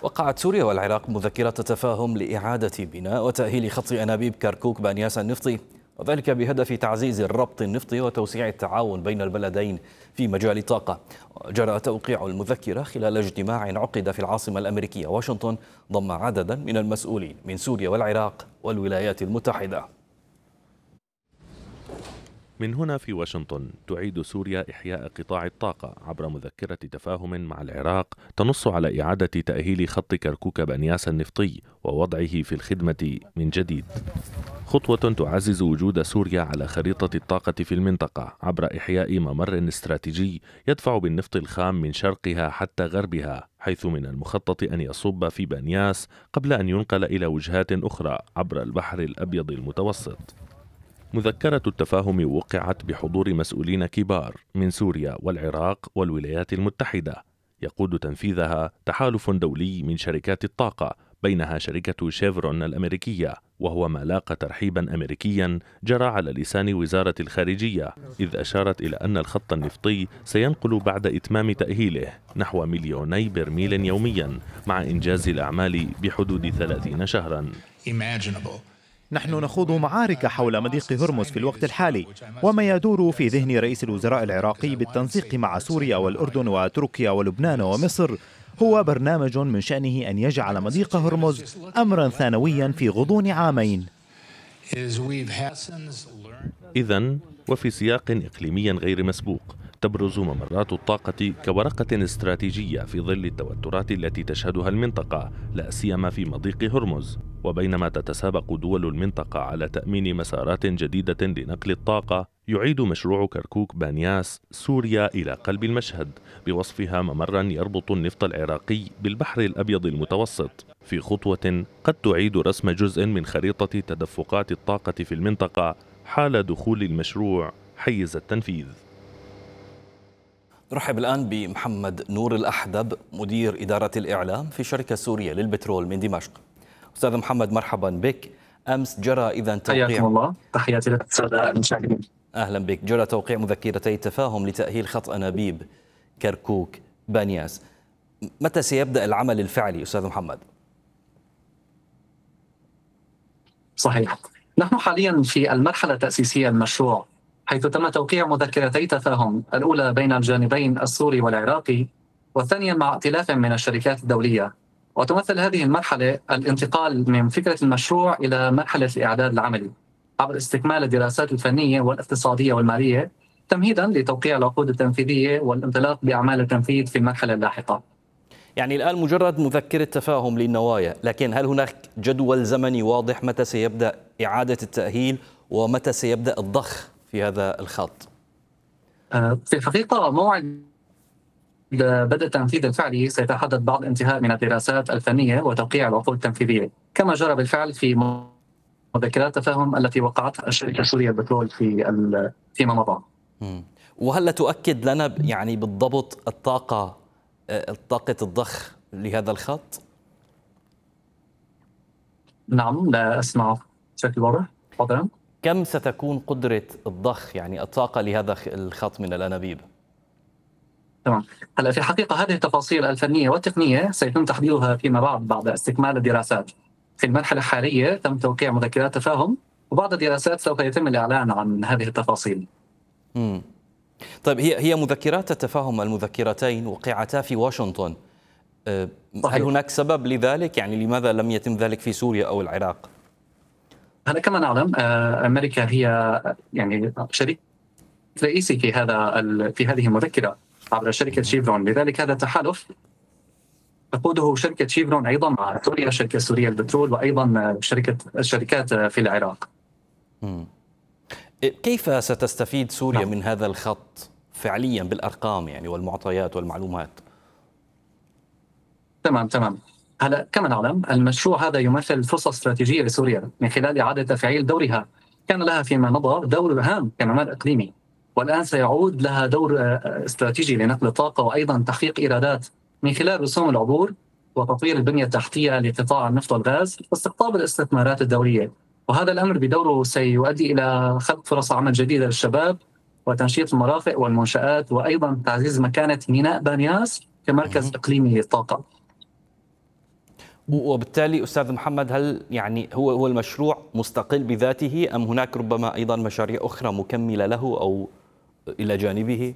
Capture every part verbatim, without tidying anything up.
وقعت سوريا والعراق مذكرة تفاهم لإعادة بناء وتأهيل خط أنابيب كركوك بانياس النفطي، وذلك بهدف تعزيز الربط النفطي وتوسيع التعاون بين البلدين في مجال الطاقة. جرى توقيع المذكرة خلال اجتماع عقد في العاصمة الأمريكية واشنطن ضم عددا من المسؤولين من سوريا والعراق والولايات المتحدة. من هنا في واشنطن تعيد سوريا إحياء قطاع الطاقة عبر مذكرة تفاهم مع العراق تنص على إعادة تأهيل خط كركوك بانياس النفطي ووضعه في الخدمة من جديد، خطوة تعزز وجود سوريا على خريطة الطاقة في المنطقة عبر إحياء ممر استراتيجي يدفع بالنفط الخام من شرقها حتى غربها، حيث من المخطط أن يصب في بانياس قبل أن ينقل إلى وجهات أخرى عبر البحر الأبيض المتوسط. مذكرة التفاهم وقعت بحضور مسؤولين كبار من سوريا والعراق والولايات المتحدة، يقود تنفيذها تحالف دولي من شركات الطاقة بينها شركة شيفرون الأمريكية، وهو ما لاقى ترحيبا أمريكيا جرى على لسان وزارة الخارجية، إذ أشارت إلى أن الخط النفطي سينقل بعد إتمام تأهيله نحو مليوني برميل يوميا مع إنجاز الأعمال بحدود ثلاثين شهرا. نحن نخوض معارك حول مضيق هرمز في الوقت الحالي، وما يدور في ذهن رئيس الوزراء العراقي بالتنسيق مع سوريا والأردن وتركيا ولبنان ومصر هو برنامج من شأنه أن يجعل مضيق هرمز أمرا ثانويا في غضون عامين. إذن وفي سياق إقليمي غير مسبوق تبرز ممرات الطاقة كورقة استراتيجية في ظل التوترات التي تشهدها المنطقة، لا سيما في مضيق هرمز. وبينما تتسابق دول المنطقة على تأمين مسارات جديدة لنقل الطاقة، يعيد مشروع كركوك بانياس سوريا إلى قلب المشهد بوصفها ممرا يربط النفط العراقي بالبحر الأبيض المتوسط، في خطوة قد تعيد رسم جزء من خريطة تدفقات الطاقة في المنطقة حال دخول المشروع حيز التنفيذ. نرحب الآن بمحمد نور الأحدب مدير إدارة الإعلام في الشركة السورية للبترول من دمشق. أستاذ محمد مرحبا بك. أمس جرى إذن توقيع حياكم الله، تحياتي لك السادة المشاهدين. أهلا بك. جرى توقيع مذكرتي تفاهم لتأهيل خط أنابيب كركوك بانياس، متى سيبدأ العمل الفعلي أستاذ محمد؟ صحيح، نحن حاليا في المرحلة التأسيسية للمشروع، حيث تم توقيع مذكرتي تفاهم، الأولى بين الجانبين السوري والعراقي، والثانية مع ائتلاف من الشركات الدولية. وتمثل هذه المرحلة الانتقال من فكرة المشروع إلى مرحلة الإعداد العملي عبر استكمال الدراسات الفنية والاقتصادية والمالية، تمهيدا لتوقيع العقود التنفيذية والانطلاق بأعمال التنفيذ في المرحلة اللاحقة. يعني الآن مجرد مذكرة تفاهم للنوايا، لكن هل هناك جدول زمني واضح متى سيبدأ إعادة التأهيل ومتى سيبدأ الضخ في هذا الخط؟ في الحقيقة موعد بدء التنفيذ الفعلي سيتحدد بعد انتهاء من الدراسات الفنية وتوقيع العقود التنفيذية، كما جرى بالفعل في مذكرات التفاهم التي وقعتها الشركة السورية للبترول في فيما مضى. وهل لا تؤكد لنا يعني بالضبط الطاقة طاقة الضخ لهذا الخط؟ نعم، لا أسمع بشكل واضح. حاضرا. كم ستكون قدرة الضخ يعني الطاقة لهذا الخط من الأنابيب؟ تمام. هلا في الحقيقة هذه التفاصيل الفنية والتقنية سيتم تحديدها فيما بعد بعد استكمال الدراسات. في المرحلة الحالية تم توقيع مذكرات تفاهم، وبعد الدراسات سوف يتم الإعلان عن هذه التفاصيل. امم طيب، هي هي مذكرات التفاهم المذكرتين وقعتا في واشنطن. أه هل هناك سبب لذلك؟ يعني لماذا لم يتم ذلك في سوريا أو العراق؟ هلا كما نعلم أمريكا هي يعني شريك رئيسي في هذا في هذه المذكرة عبر شركة شيفرون، لذلك هذا التحالف تقوده شركة شيفرون أيضا مع سوريا، الشركة السورية للبترول، وأيضا شركة الشركات في العراق. مم. كيف ستستفيد سوريا نعم. من هذا الخط فعليا بالأرقام يعني والمعطيات والمعلومات؟ تمام تمام هلا كما نعلم المشروع هذا يمثل فرصة استراتيجية لسوريا من خلال إعادة تفعيل دورها. كان لها فيما مضى دور هام كممر إقليمي، والآن سيعود لها دور استراتيجي لنقل الطاقة وأيضا تحقيق إيرادات من خلال رسوم العبور وتطوير البنية التحتية لقطاع النفط والغاز واستقطاب الاستثمارات الدولية. وهذا الأمر بدوره سيؤدي إلى خلق فرص عمل جديدة للشباب وتنشيط المرافق والمنشآت، وأيضا تعزيز مكانة ميناء بانياس كمركز إقليمي للطاقة. وبالتالي أستاذ محمد، هل يعني هو هو المشروع مستقل بذاته أم هناك ربما أيضا مشاريع أخرى مكملة له أو إلى جانبه؟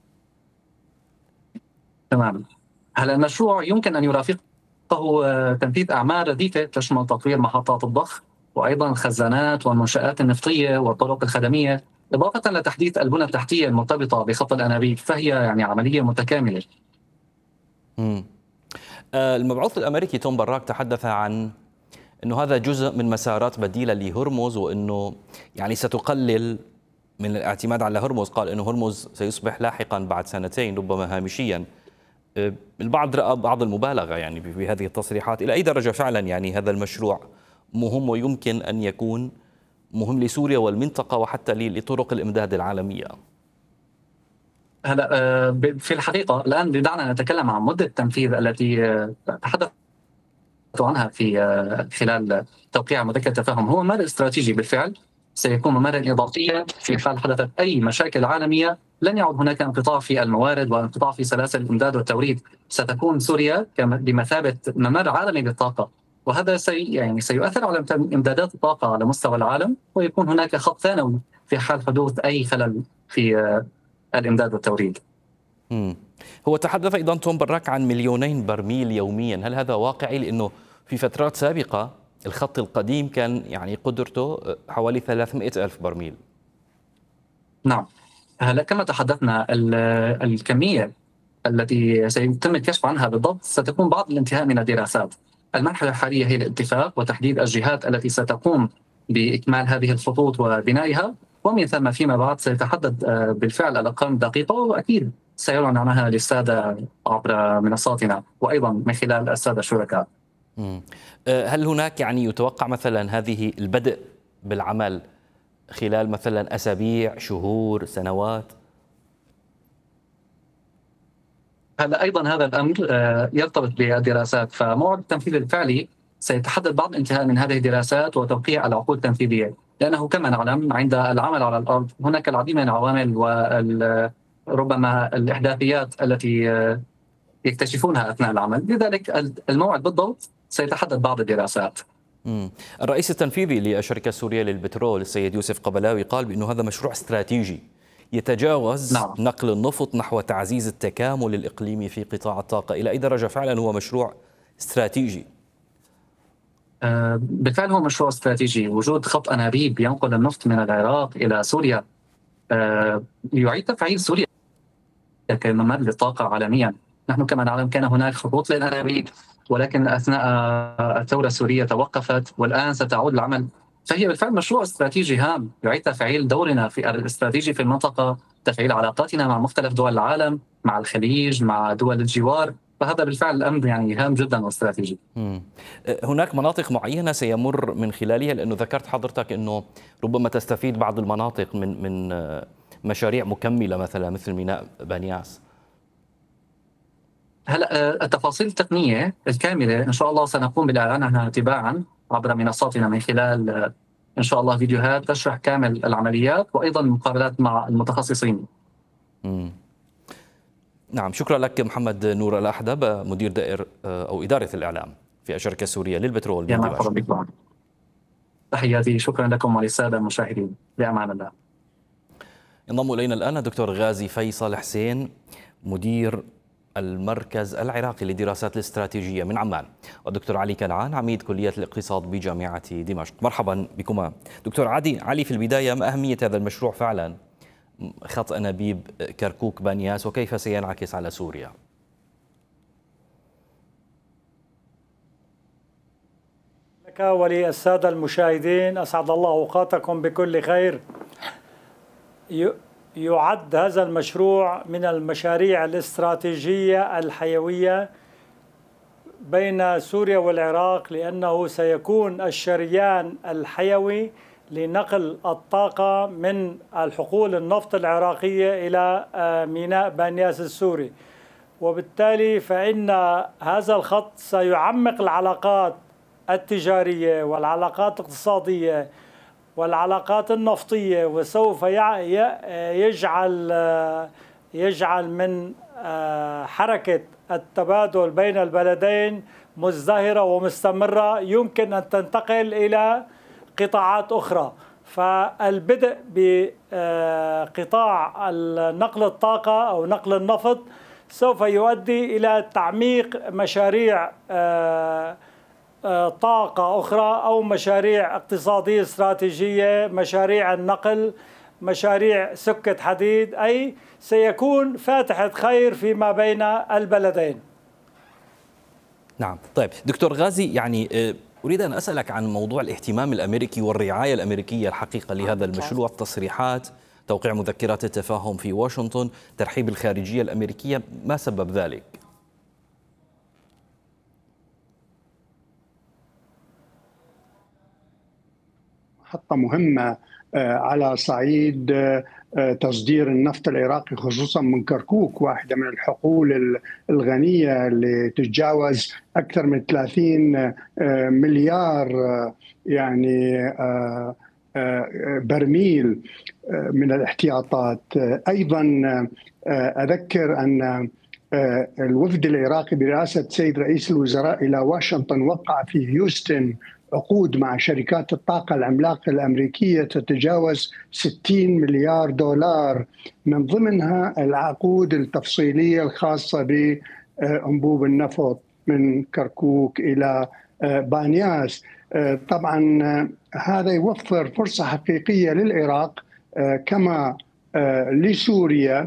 تمام. هلا المشروع يمكن أن يرافقه تنفيذ أعمال رديفة تشمل تطوير محطات الضخ وأيضا الخزانات والمنشآت النفطية والطرق الخدمية، إضافة لتحديث البنى التحتية المرتبطة بخط الأنابيب، فهي يعني عملية متكاملة. مم. المبعوث الأمريكي توم براك تحدث عن أنه هذا جزء من مسارات بديلة لهرمز، وأنه يعني ستقلل من الاعتماد على هرمز. قال أنه هرمز سيصبح لاحقا بعد سنتين ربما هامشيا. البعض رأى بعض المبالغة يعني في هذه التصريحات. إلى أي درجة فعلا يعني هذا المشروع مهم ويمكن أن يكون مهم لسوريا والمنطقة وحتى لطرق الإمداد العالمية؟ هلا في الحقيقة الآن دعنا نتكلم عن مدة التنفيذ التي تحدث عنها في خلال توقيع مذكرة تفاهم. هو ممر استراتيجي بالفعل، سيكون ممرا إضافيا في حال حدثت أي مشاكل عالمية. لن يعد هناك انقطاع في الموارد وانقطاع في سلاسل الإمداد والتوريد. ستكون سوريا بمثابة ممر عالمي للطاقة، وهذا سي يعني سيؤثر على إمدادات الطاقة على مستوى العالم، ويكون هناك خط ثانوي في حال حدوث أي خلل في الإمداد والتوريد. مم. هو تحدث أيضا توم براك عن مليونين برميل يوميا. هل هذا واقعي؟ لأنه في فترات سابقة الخط القديم كان يعني قدرته حوالي ثلاثمئة ألف برميل. نعم. هلا كما تحدثنا الكمية التي سيتم الكشف عنها بالضبط ستكون بعد الانتهاء من الدراسات. المرحلة الحالية هي الاتفاق وتحديد الجهات التي ستقوم بإكمال هذه الخطوط وبنائها، ومن ثم فيما بعد سيتحدد بالفعل الأرقام الدقيقة، وأكيد سيعلن عنها للسادة عبر منصاتنا وأيضا من خلال السادة الشركاء. هل هناك يعني يتوقع مثلا هذه البدء بالعمل خلال مثلا أسابيع، شهور، سنوات؟ هلا أيضا هذا الأمر يرتبط بالدراسات، فموعد التنفيذ الفعلي سيتحدد بعد الانتهاء من هذه الدراسات وتوقيع العقود التنفيذية، لأنه كما نعلم عند العمل على الأرض هناك العديد من العوامل وربما الإحداثيات التي يكتشفونها أثناء العمل، لذلك الموعد بالضبط سيتحدد بعد الدراسات. مم. الرئيس التنفيذي للشركة السورية للبترول السيد يوسف قبلاوي قال بأنه هذا مشروع استراتيجي يتجاوز نعم. نقل النفط نحو تعزيز التكامل الإقليمي في قطاع الطاقة. إلى أي درجة فعلا هو مشروع استراتيجي؟ آه بالفعل هو مشروع استراتيجي. وجود خط أنابيب ينقل النفط من العراق إلى سوريا آه يعيد تفعيل سوريا كممر للطاقة عالميا. نحن كما نعلم كان هناك خطوط للأنابيب، ولكن أثناء الثورة السورية توقفت والآن ستعود العمل. فهي بالفعل مشروع استراتيجي هام يعيد تفعيل دورنا في الاستراتيجي في المنطقة، تفعيل علاقاتنا مع مختلف دول العالم، مع الخليج، مع دول الجوار. فهذا بالفعل الأمر يعني هام جدا واستراتيجي. هناك مناطق معينة سيمر من خلالها؟ لأنه ذكرت حضرتك أنه ربما تستفيد بعض المناطق من من مشاريع مكملة مثلا مثل ميناء بانياس. هلا التفاصيل التقنية الكاملة إن شاء الله سنقوم بالإعلان عنها تباعا عبر منصاتنا من خلال إن شاء الله فيديوهات تشرح كامل العمليات وأيضا مقابلات مع المتخصصين. مم. نعم، شكرا لك محمد نور الأحدب، مدير دائر أو إدارة الإعلام في الشركة السورية للبترول. يا مرحبا بكم. تحياتي، شكرا لكم وللسادة المشاهدين، بأمان الله. ينضم إلينا الآن الدكتور غازي فيصل حسين، مدير المركز العراقي للدراسات الاستراتيجية من عمان، والدكتور علي كنعان عميد كلية الاقتصاد بجامعة دمشق. مرحبا بكما. دكتور عادي علي، في البداية ما أهمية هذا المشروع فعلا، خط أنابيب كركوك بانياس، وكيف سينعكس على سوريا؟ لك وللسادة المشاهدين أسعد الله أوقاتكم بكل خير. يعد هذا المشروع من المشاريع الاستراتيجية الحيوية بين سوريا والعراق، لأنه سيكون الشريان الحيوي لنقل الطاقة من الحقول النفط العراقية إلى ميناء بانياس السوري، وبالتالي فإن هذا الخط سيعمق العلاقات التجارية والعلاقات الاقتصادية والعلاقات النفطية، وسوف يجعل يجعل من حركة التبادل بين البلدين مزدهرة ومستمرة، يمكن أن تنتقل إلى قطاعات أخرى. فالبدء بقطاع نقل الطاقة أو نقل النفط سوف يؤدي إلى تعميق مشاريع طاقة أخرى أو مشاريع اقتصادية استراتيجية، مشاريع النقل، مشاريع سكة حديد، أي سيكون فاتحة خير فيما بين البلدين. نعم. طيب دكتور غازي، يعني أريد أن أسألك عن موضوع الاهتمام الأمريكي والرعاية الأمريكية الحقيقة لهذا المشروع، التصريحات، توقيع مذكرات التفاهم في واشنطن، ترحيب الخارجية الأمريكية، ما سبب ذلك؟ محطة مهمة على صعيد تصدير النفط العراقي خصوصا من كركوك، واحدة من الحقول الغنية اللي تتجاوز أكثر من ثلاثين مليار يعني برميل من الاحتياطات. أيضا أذكر أن الوفد العراقي برئاسة سيد رئيس الوزراء إلى واشنطن وقع في هيوستن عقود مع شركات الطاقة العملاقة الأمريكية تتجاوز ستين مليار دولار، من ضمنها العقود التفصيلية الخاصة بأنبوب النفط من كركوك إلى بانياس. طبعا هذا يوفر فرصة حقيقية للعراق كما لسوريا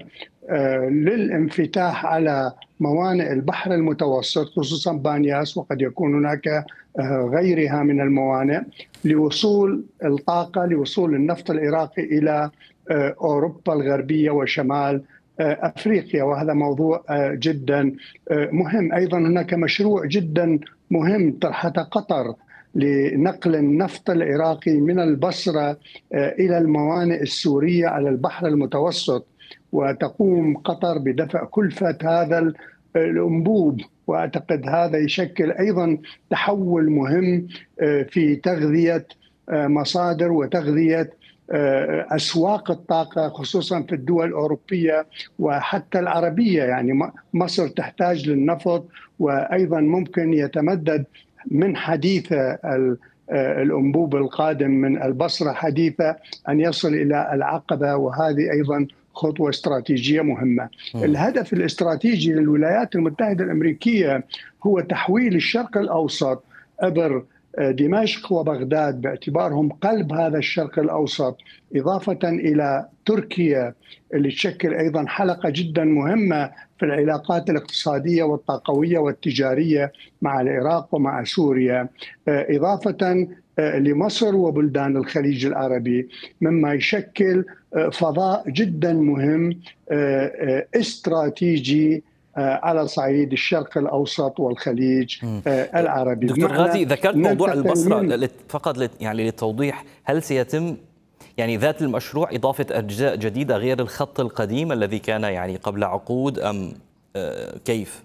للانفتاح على موانئ البحر المتوسط خصوصا بانياس، وقد يكون هناك غيرها من الموانئ، لوصول الطاقة، لوصول النفط العراقي إلى أوروبا الغربية وشمال أفريقيا، وهذا موضوع جدا مهم. أيضا هناك مشروع جدا مهم طرحته قطر لنقل النفط العراقي من البصرة إلى الموانئ السورية على البحر المتوسط، وتقوم قطر بدفع كلفة هذا الأنبوب، وأعتقد هذا يشكل أيضا تحول مهم في تغذية مصادر وتغذية أسواق الطاقة خصوصا في الدول الأوروبية وحتى العربية. يعني مصر تحتاج للنفط، وأيضا ممكن يتمدد من حديثة الأنبوب القادم من البصرة حديثة أن يصل إلى العقبة، وهذه أيضا خطوة استراتيجية مهمة. م. الهدف الاستراتيجي للولايات المتحدة الأمريكية هو تحويل الشرق الأوسط عبر دمشق وبغداد باعتبارهم قلب هذا الشرق الأوسط، إضافة إلى تركيا اللي تشكل أيضا حلقة جدا مهمة في العلاقات الاقتصادية والطاقوية والتجارية مع العراق ومع سوريا، إضافة لمصر وبلدان الخليج العربي، مما يشكل فضاء جدا مهم استراتيجي على صعيد الشرق الأوسط والخليج العربي. دكتور غازي، ذكرت موضوع البصرة فقط يعني للتوضيح، هل سيتم يعني ذات المشروع إضافة أجزاء جديدة غير الخط القديم الذي كان يعني قبل عقود أم كيف؟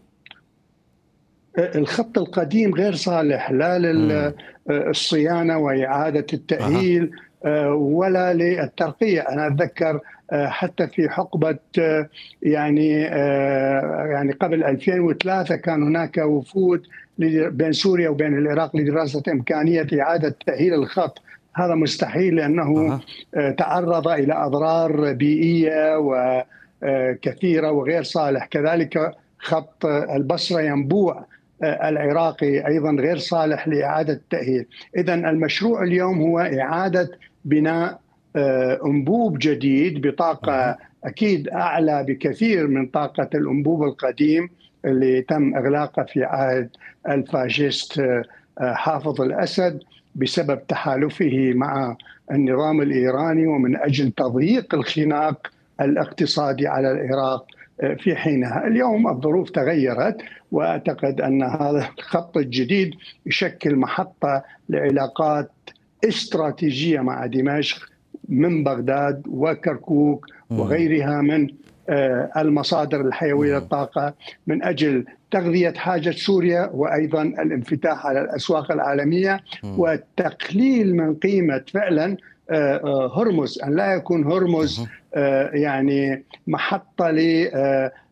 الخط القديم غير صالح لا للصيانة وإعادة التأهيل ولا للترقية. أنا أتذكر حتى في حقبة يعني يعني قبل ألفين وثلاثة كان هناك وفود بين سوريا وبين العراق لدراسة إمكانية إعادة تأهيل الخط. هذا مستحيل لأنه أه. تعرض إلى أضرار بيئية وكثيرة وغير صالح. كذلك خط البصرة ينبوع العراقي أيضا غير صالح لإعادة التأهيل. إذن المشروع اليوم هو إعادة بناء أنبوب جديد بطاقة أكيد أعلى بكثير من طاقة الأنبوب القديم اللي تم إغلاقه في عهد الفاشيست حافظ الأسد بسبب تحالفه مع النظام الإيراني ومن أجل تضييق الخناق الاقتصادي على العراق في حينها. اليوم الظروف تغيرت، وأعتقد أن هذا الخط الجديد يشكل محطة لعلاقات استراتيجية مع دمشق من بغداد وكركوك وغيرها من المصادر الحيوية للطاقة من أجل تغذية حاجة سوريا، وأيضا الانفتاح على الأسواق العالمية والتقليل من قيمة فعلا هرمز، أن لا يكون هرمز يعني محطة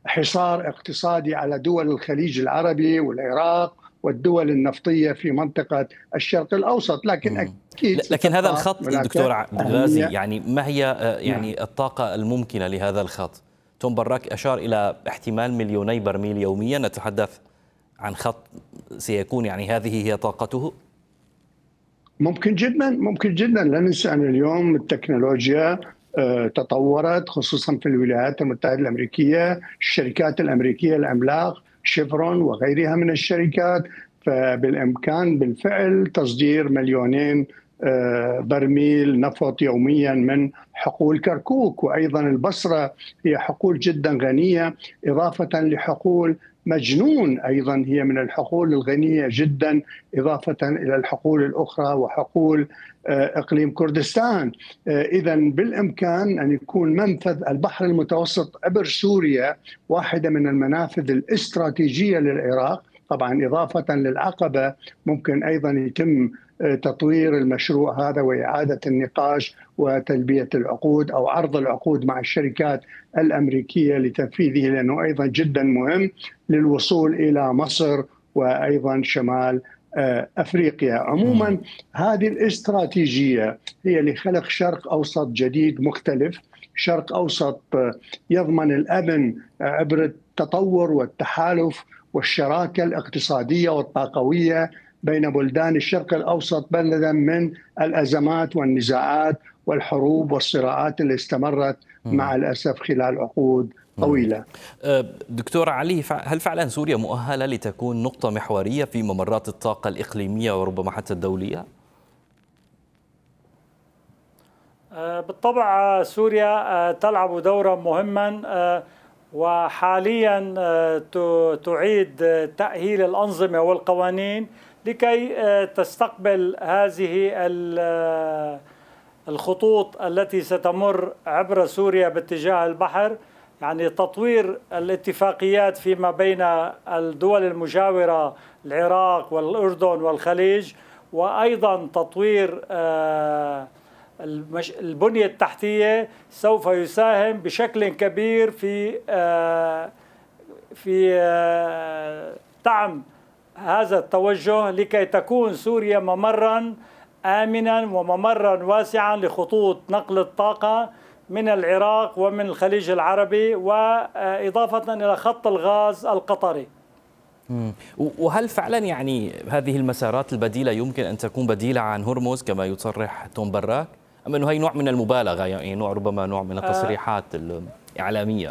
حصار اقتصادي على دول الخليج العربي والعراق والدول النفطية في منطقة الشرق الأوسط. لكن أكيد لكن هذا الخط دكتور غازي، يعني ما هي يعني نعم. الطاقة الممكنة لهذا الخط؟ توم براك أشار إلى احتمال مليوني برميل يوميا، نتحدث عن خط سيكون يعني هذه هي طاقته؟ ممكن جدا، ممكن جدا. لا ننسى أن اليوم التكنولوجيا تطورت خصوصا في الولايات المتحدة الأمريكية. الشركات الأمريكية العملاق شيفرون وغيرها من الشركات، فبالإمكان بالفعل تصدير مليونين برميل نفط يوميا من حقول كركوك. وأيضا البصرة هي حقول جدا غنية، إضافة لحقول مجنون أيضا هي من الحقول الغنية جدا، إضافة إلى الحقول الأخرى وحقول إقليم كردستان. إذا بالإمكان أن يكون منفذ البحر المتوسط عبر سوريا واحدة من المنافذ الاستراتيجية للعراق. طبعا إضافة للعقبة ممكن أيضا يتم تطوير المشروع هذا وإعادة النقاش وتلبية العقود أو عرض العقود مع الشركات الأمريكية لتنفيذه، لأنه أيضا جدا مهم للوصول إلى مصر وأيضا شمال أفريقيا. عموما هذه الاستراتيجية هي لخلق شرق أوسط جديد مختلف، شرق أوسط يضمن الأمن عبر التطور والتحالف والشراكة الاقتصادية والطاقوية بين بلدان الشرق الأوسط، بدلا من الأزمات والنزاعات والحروب والصراعات اللي استمرت مع الأسف خلال عقود طويلة. دكتور علي، هل فعلا سوريا مؤهلة لتكون نقطة محورية في ممرات الطاقة الإقليمية وربما حتى الدولية؟ بالطبع سوريا تلعب دورا مهما، وحاليا تعيد تأهيل الأنظمة والقوانين لكي تستقبل هذه الخطوط التي ستمر عبر سوريا باتجاه البحر، يعني تطوير الاتفاقيات فيما بين الدول المجاورة العراق والأردن والخليج، وأيضا تطوير البنية التحتية سوف يساهم بشكل كبير في في دعم هذا التوجه لكي تكون سوريا ممرا آمنا وممرا واسعا لخطوط نقل الطاقة من العراق ومن الخليج العربي، وإضافة إلى خط الغاز القطري. وهل فعلا يعني هذه المسارات البديلة يمكن أن تكون بديلة عن هرمز كما يصرح توم براك، أم أنه هي نوع من المبالغة، يعني نوع ربما نوع من التصريحات الإعلامية؟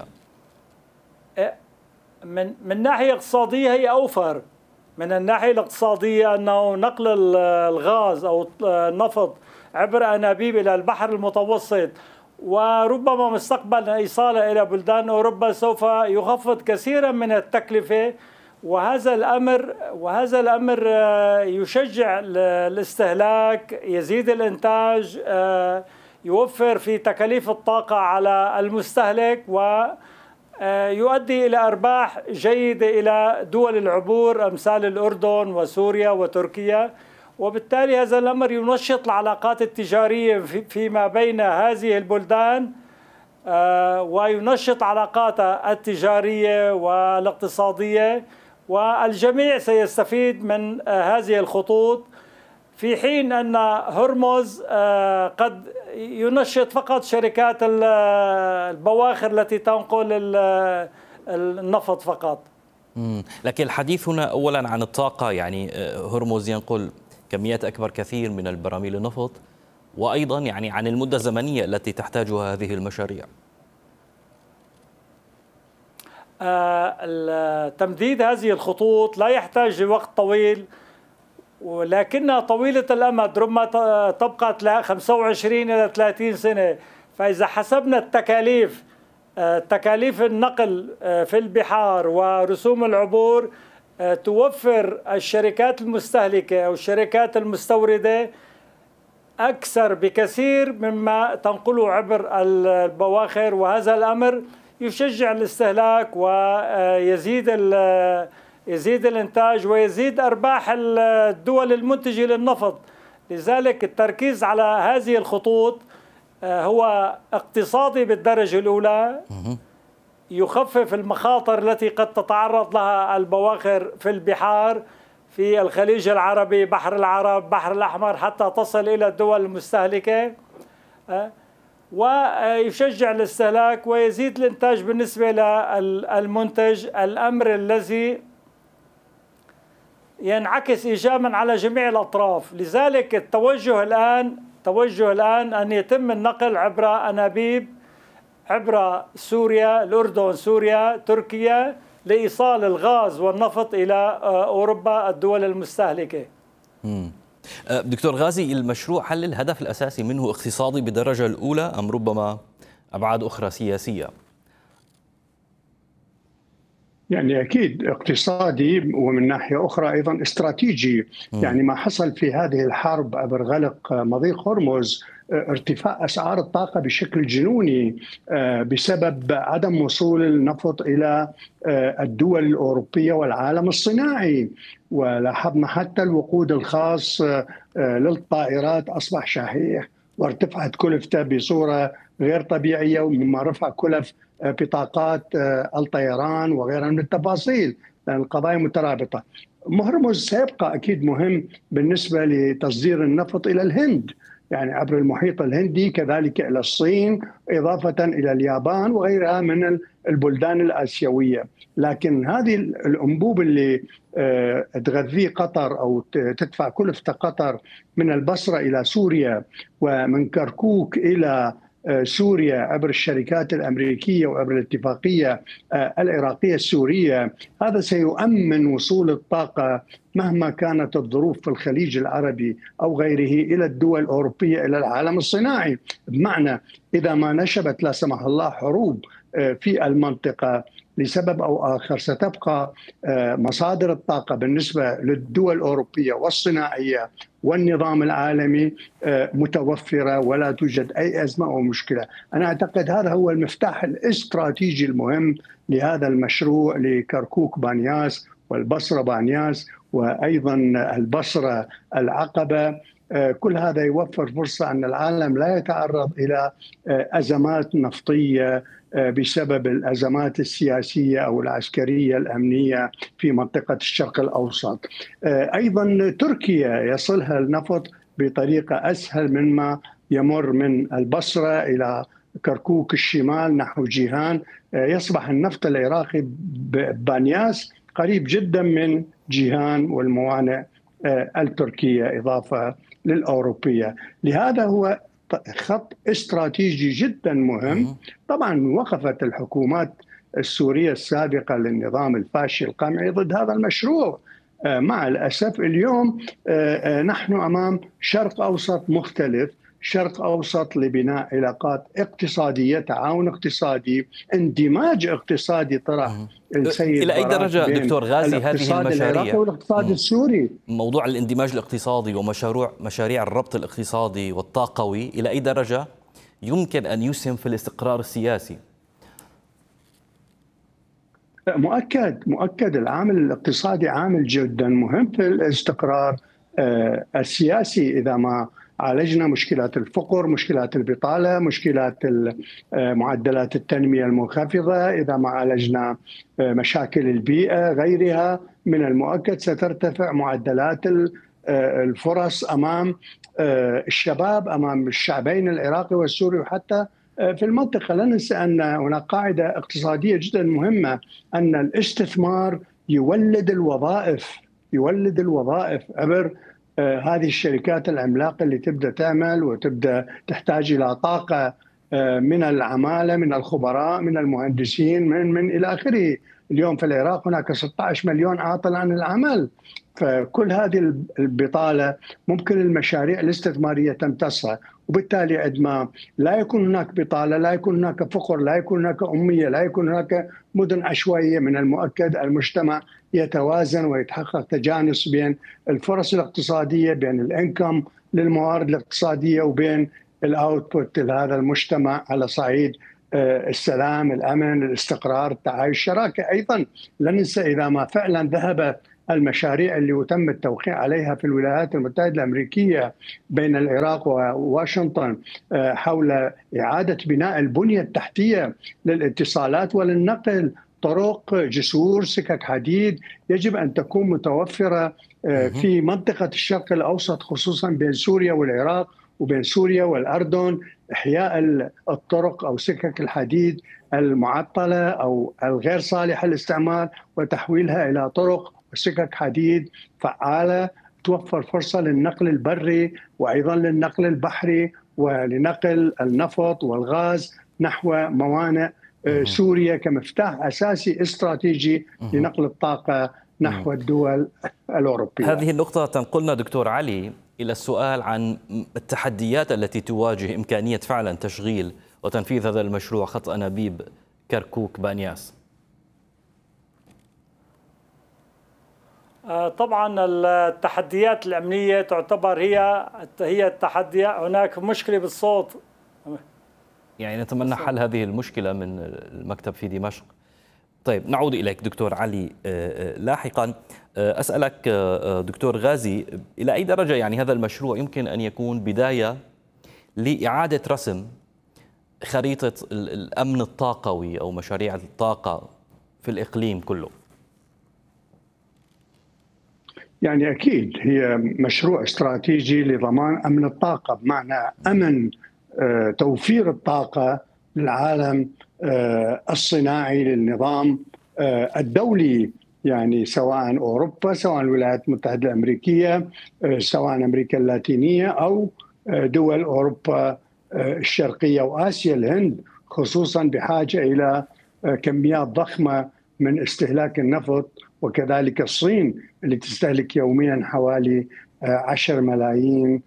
من من ناحية اقتصادية هي أوفر. من الناحية الاقتصادية أنه نقل الغاز أو النفط عبر أنابيب إلى البحر المتوسط وربما مستقبلا إيصاله إلى بلدان أوروبا سوف يخفض كثيرا من التكلفة، وهذا الأمر وهذا الأمر يشجع الاستهلاك، يزيد الإنتاج، يوفر في تكاليف الطاقة على المستهلك، ويؤدي إلى أرباح جيدة إلى دول العبور أمثال الأردن وسوريا وتركيا. وبالتالي هذا الأمر ينشط العلاقات التجارية فيما بين هذه البلدان، وينشط علاقاتها التجارية والاقتصادية، والجميع سيستفيد من هذه الخطوط، في حين أن هرمز قد ينشط فقط شركات البواخر التي تنقل النفط فقط. لكن الحديث هنا أولا عن الطاقة، يعني هرمز ينقل كميات أكبر كثير من البراميل النفط، وأيضا يعني عن المدة الزمنية التي تحتاجها هذه المشاريع. تمديد هذه الخطوط لا يحتاج لوقت طويل، ولكنها طويلة الأمد، ربما تبقى خمسة وعشرين إلى ثلاثين سنة. فإذا حسبنا التكاليف تكاليف النقل في البحار ورسوم العبور، توفر الشركات المستهلكة أو الشركات المستوردة أكثر بكثير مما تنقله عبر البواخر، وهذا الأمر يشجع الاستهلاك ويزيد يزيد الإنتاج ويزيد أرباح الدول المنتجة للنفط. لذلك التركيز على هذه الخطوط هو اقتصادي بالدرجة الأولى، يخفف المخاطر التي قد تتعرض لها البواخر في البحار في الخليج العربي، بحر العرب، بحر الأحمر، حتى تصل إلى الدول المستهلكة، ويشجع الاستهلاك ويزيد الإنتاج بالنسبة للمنتج، الأمر الذي ينعكس إيجابا على جميع الأطراف. لذلك التوجه الآن توجه الآن أن يتم النقل عبر أنابيب عبر سوريا، الأردن، سوريا، تركيا، لإيصال الغاز والنفط إلى أوروبا الدول المستهلكة. مم. دكتور غازي، المشروع هل الهدف الأساسي منه اقتصادي بالدرجة الأولى أم ربما أبعاد أخرى سياسية؟ يعني أكيد اقتصادي، ومن ناحية أخرى أيضا استراتيجي. م. يعني ما حصل في هذه الحرب عبر غلق مضيق هرمز، ارتفاع أسعار الطاقة بشكل جنوني بسبب عدم وصول النفط إلى الدول الأوروبية والعالم الصناعي، ولاحظنا حتى الوقود الخاص للطائرات أصبح شحيح وارتفعت كلفته بصورة غير طبيعية، ومما رفع كلف بطاقات الطيران وغيرها من التفاصيل، لأن القضايا مترابطة. هرمز سيبقى أكيد مهم بالنسبة لتصدير النفط إلى الهند، يعني عبر المحيط الهندي، كذلك إلى الصين، إضافة إلى اليابان وغيرها من البلدان الآسيوية. لكن هذه الأنبوب اللي تغذي قطر أو تدفع كلفة قطر من البصرة إلى سوريا ومن كركوك إلى سوريا عبر الشركات الأمريكية وعبر الاتفاقية العراقية السورية، هذا سيؤمن وصول الطاقة مهما كانت الظروف في الخليج العربي أو غيره إلى الدول الأوروبية، إلى العالم الصناعي. بمعنى إذا ما نشبت لا سمح الله حروب في المنطقة لسبب أو آخر، ستبقى مصادر الطاقة بالنسبة للدول الأوروبية والصناعية والنظام العالمي متوفرة، ولا توجد أي أزمة أو مشكلة. أنا أعتقد هذا هو المفتاح الاستراتيجي المهم لهذا المشروع لكركوك بانياس والبصرة بانياس، وأيضا البصرة العقبة. كل هذا يوفر فرصة أن العالم لا يتعرض إلى أزمات نفطية بسبب الأزمات السياسية أو العسكرية الأمنية في منطقة الشرق الأوسط. أيضا تركيا يصلها النفط بطريقة أسهل مما يمر من البصرة إلى كركوك الشمال نحو جيهان. يصبح النفط العراقي بانياس قريب جدا من جيهان والموانئ التركية إضافة للأوروبية. لهذا هو خط استراتيجي جدا مهم. طبعا وقفت الحكومات السورية السابقة للنظام الفاشي القمعي ضد هذا المشروع. مع الأسف اليوم نحن أمام شرق أوسط مختلف، شرق أوسط لبناء علاقات اقتصادية، تعاون اقتصادي، اندماج اقتصادي طرح السيد إلى أي درجة دكتور غازي هذه المشاريع والاقتصاد السوري؟ موضوع الاندماج الاقتصادي ومشاريع مشاريع الربط الاقتصادي والطاقوي، إلى أي درجة يمكن أن يسهم في الاستقرار السياسي؟ مؤكد مؤكد العامل الاقتصادي عامل جدا مهم في الاستقرار السياسي. إذا ما عالجنا مشكلات الفقر، مشكلات البطالة، مشكلات معدلات التنمية المنخفضة، إذا ما عالجنا مشاكل البيئة غيرها، من المؤكد سترتفع معدلات الفرص أمام الشباب، أمام الشعبين العراقي والسوري وحتى في المنطقة. لا ننسى أن هناك قاعدة اقتصادية جدا مهمة، أن الاستثمار يولد الوظائف، يولد الوظائف عبر هذه الشركات العملاقة اللي تبدأ تعمل وتبدأ تحتاج إلى طاقة من العمالة، من الخبراء، من المهندسين، من من إلى آخره. اليوم في العراق هناك ستة عشر مليون عاطل عن العمل، فكل هذه البطالة ممكن المشاريع الاستثمارية تمتصها، وبالتالي عندما لا يكون هناك بطالة، لا يكون هناك فقر، لا يكون هناك أمية، لا يكون هناك مدن عشوائية، من المؤكد المجتمع يتوازن ويتحقق تجانس بين الفرص الاقتصادية، بين الانكم للموارد الاقتصادية، وبين الاوتبوت لهذا المجتمع على صعيد السلام، الأمن، الاستقرار، التعايش، الشراكة. أيضا لا ننسى إذا ما فعلا ذهب المشاريع اللي تم التوقيع عليها في الولايات المتحدة الأمريكية بين العراق وواشنطن حول إعادة بناء البنية التحتية للاتصالات وللنقل، طرق، جسور، سكك حديد، يجب أن تكون متوفرة في منطقة الشرق الأوسط، خصوصا بين سوريا والعراق وبين سوريا والأردن. إحياء الطرق أو سكك الحديد المعطلة أو الغير صالحة للاستعمال وتحويلها إلى طرق وسكك حديد فعالة توفر فرصة للنقل البري وأيضا للنقل البحري ولنقل النفط والغاز نحو موانئ سوريا كمفتاح أساسي استراتيجي لنقل الطاقة نحو الدول الأوروبية. هذه النقطة تنقلنا دكتور علي إلى السؤال عن التحديات التي تواجه إمكانية فعلا تشغيل وتنفيذ هذا المشروع خط أنابيب كركوك بانياس. طبعا التحديات الأمنية تعتبر هي هي التحديات. هناك مشكلة بالصوت، يعني نتمنى حل هذه المشكلة من المكتب في دمشق. طيب نعود إليك دكتور علي لاحقا. أسألك دكتور غازي، إلى أي درجة يعني هذا المشروع يمكن أن يكون بداية لإعادة رسم خريطة الأمن الطاقوي أو مشاريع الطاقة في الإقليم كله؟ يعني أكيد هي مشروع استراتيجي لضمان أمن الطاقة، بمعنى أمن توفير الطاقة للعالم الصناعي للنظام الدولي، يعني سواء أوروبا، سواء الولايات المتحدة الأمريكية، سواء أمريكا اللاتينية أو دول أوروبا الشرقية وآسيا، الهند خصوصا بحاجة إلى كميات ضخمة من استهلاك النفط، وكذلك الصين اللي تستهلك يوميا حوالي عشر ملايين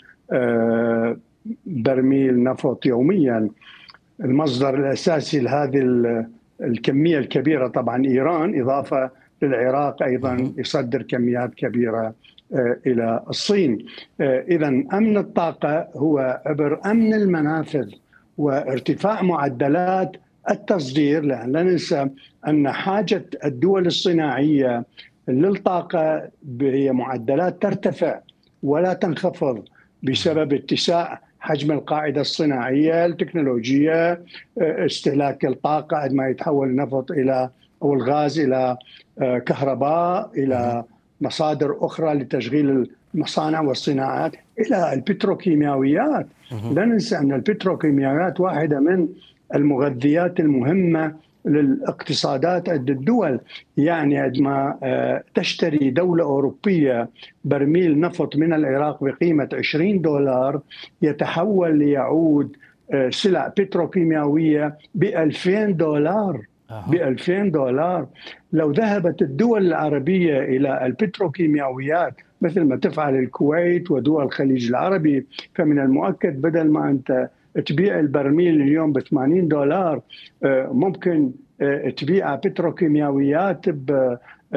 برميل نفط يوميا. المصدر الأساسي لهذه الكمية الكبيرة طبعا إيران، إضافة للعراق أيضا يصدر كميات كبيرة إلى الصين. إذا أمن الطاقة هو عبر أمن المنافذ وارتفاع معدلات التصدير، لأن لا ننسى أن حاجة الدول الصناعية للطاقة هي معدلات ترتفع ولا تنخفض بسبب اتساع حجم القاعدة الصناعية التكنولوجية، استهلاك الطاقة عندما يتحول النفط إلى أو الغاز إلى كهرباء، إلى مصادر أخرى لتشغيل المصانع والصناعات، إلى البتروكيماويات. لا ننسى أن البتروكيماويات واحدة من المغذيات المهمة للاقتصادات عند الدول. يعني عندما تشتري دولة أوروبية برميل نفط من العراق بقيمة عشرين دولار، يتحول ليعود سلع بتروكيماوية بألفين دولار. بألفين دولار. لو ذهبت الدول العربية إلى البتروكيماويات مثل ما تفعل الكويت ودول الخليج العربي، فمن المؤكد بدل ما أنت تبيع البرميل اليوم ب ثمانين دولار، ممكن تبيع بتروكيماويات ب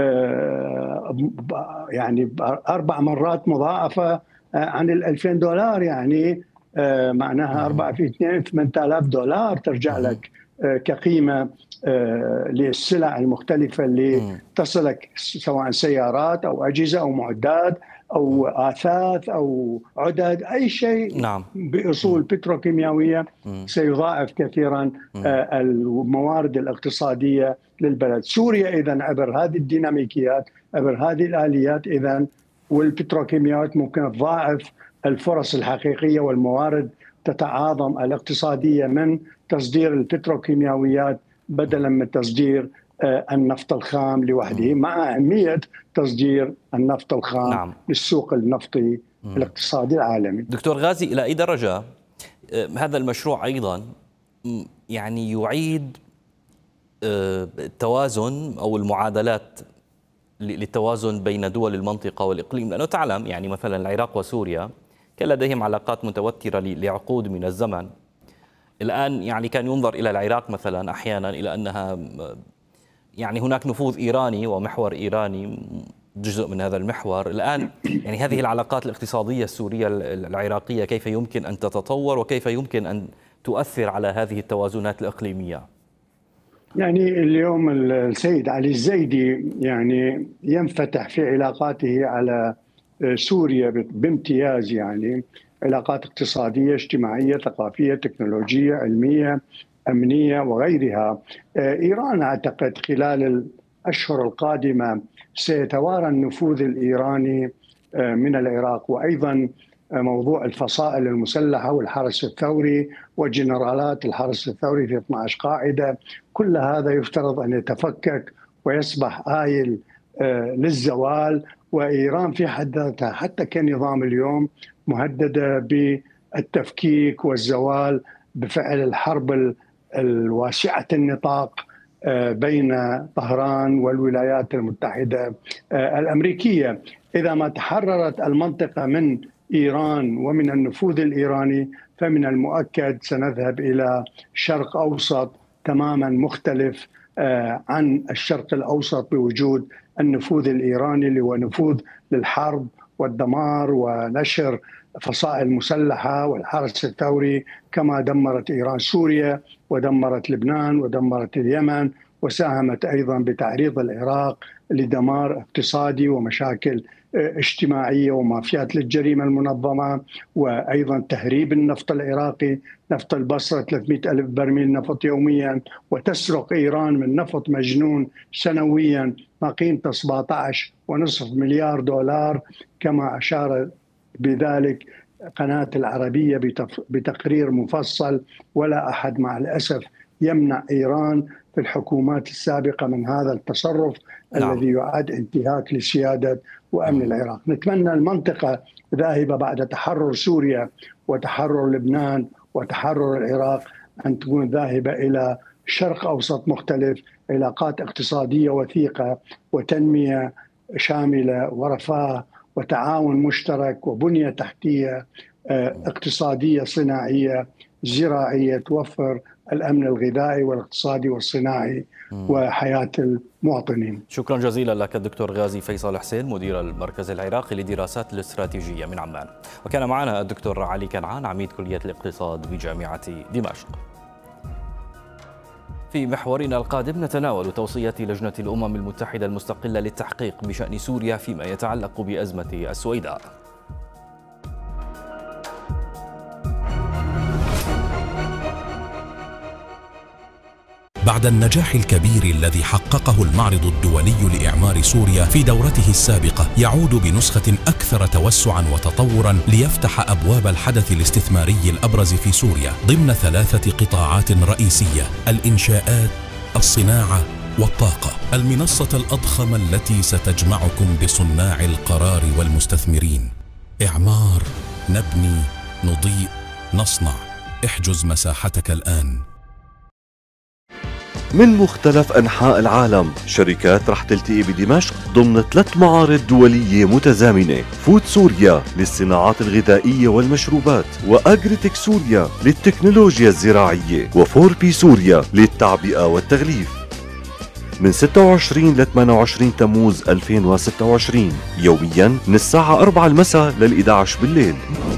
يعني أربع مرات مضاعفة عن ال ألفين دولار، يعني معناها أربعة في اثنين ثمانية آلاف دولار ترجع لك كقيمة للسلع المختلفة اللي تصلك، سواء سيارات أو أجهزة أو معدات أو آثاث أو عدد، أي شيء نعم. بأصول بتروكيماوية سيضاعف كثيرا الموارد الاقتصادية للبلد. سوريا إذن عبر هذه الديناميكيات، عبر هذه الآليات إذن، والبتروكيماويات ممكن تضاعف الفرص الحقيقية والموارد تتعاظم الاقتصادية من تصدير البتروكيماويات بدلا من تصدير النفط الخام لوحده، مع أهمية تصدير النفط الخام نعم. للسوق النفطي مم. الاقتصادي العالمي. دكتور غازي، إلى أي درجة هذا المشروع أيضا يعني يعيد التوازن أو المعادلات للتوازن بين دول المنطقة والإقليم؟ لأنه تعلم يعني مثلا العراق وسوريا كان لديهم علاقات متوترة لعقود من الزمن. الآن يعني كان ينظر إلى العراق مثلا أحيانا إلى أنها يعني هناك نفوذ إيراني ومحور إيراني جزء من هذا المحور. الآن يعني هذه العلاقات الاقتصادية السورية العراقية كيف يمكن أن تتطور وكيف يمكن أن تؤثر على هذه التوازنات الإقليمية؟ يعني اليوم السيد علي الزيدي يعني ينفتح في علاقاته على سوريا بامتياز، يعني علاقات اقتصادية اجتماعية ثقافية تكنولوجية علمية أمنية وغيرها. إيران أعتقد خلال الأشهر القادمة سيتوارى النفوذ الإيراني من العراق، وأيضا موضوع الفصائل المسلحة والحرس الثوري وجنرالات الحرس الثوري في اثني عشر قاعدة، كل هذا يفترض أن يتفكك ويصبح آيل للزوال. وإيران في حد ذاتها حتى كنظام اليوم مهددة بالتفكيك والزوال بفعل الحرب الواسعة النطاق بين طهران والولايات المتحدة الأمريكية. إذا ما تحررت المنطقة من إيران ومن النفوذ الإيراني فمن المؤكد سنذهب إلى شرق أوسط تماما مختلف عن الشرق الأوسط بوجود النفوذ الإيراني اللي هو نفوذ للحرب والدمار ونشر فصائل مسلحة والحرس الثوري، كما دمرت إيران سوريا ودمرت لبنان ودمرت اليمن، وساهمت أيضا بتعريض العراق لدمار اقتصادي ومشاكل اجتماعية ومافيات للجريمة المنظمة، وأيضا تهريب النفط العراقي. نفط البصرة ثلاثمئة ألف برميل نفط يوميا، وتسرق إيران من نفط مجنون سنويا ما قيمته سبعة عشر ونصف مليار دولار، كما أشار بذلك قناة العربية بتقرير مفصل. ولا أحد مع الأسف يمنع إيران في الحكومات السابقة من هذا التصرف نعم. الذي يعد انتهاك لسيادة وأمن العراق. نتمنى المنطقة ذاهبة بعد تحرر سوريا وتحرر لبنان وتحرر العراق أن تكون ذاهبة إلى شرق أوسط مختلف، علاقات اقتصادية وثيقة وتنمية شاملة ورفاه وتعاون مشترك وبنية تحتية اقتصادية صناعية زراعية توفر الأمن الغذائي والاقتصادي والصناعي وحياة المواطنين. شكرا جزيلا لك الدكتور غازي فيصل حسين، مدير المركز العراقي للدراسات الاستراتيجية من عمان. وكان معنا الدكتور علي كنعان، عميد كلية الاقتصاد بجامعة دمشق. في محورنا القادم نتناول توصيات لجنة الأمم المتحدة المستقلة للتحقيق بشأن سوريا فيما يتعلق بأزمة السويداء. بعد النجاح الكبير الذي حققه المعرض الدولي لإعمار سوريا في دورته السابقة، يعود بنسخة أكثر توسعا وتطورا ليفتح أبواب الحدث الاستثماري الأبرز في سوريا ضمن ثلاثة قطاعات رئيسية: الإنشاءات، الصناعة والطاقة. المنصة الأضخم التي ستجمعكم بصناع القرار والمستثمرين. إعمار، نبني، نضيء، نصنع. احجز مساحتك الآن. من مختلف أنحاء العالم شركات رح تلتقي بدمشق ضمن ثلاث معارض دولية متزامنة: فود سوريا للصناعات الغذائية والمشروبات، وأجريتك سوريا للتكنولوجيا الزراعية، وفور بي سوريا للتعبئة والتغليف. من ستة وعشرين ل ثمانية وعشرين تموز ألفين وستة وعشرين، يوميا من الساعة أربعة المساء لل إحدى عشر بالليل.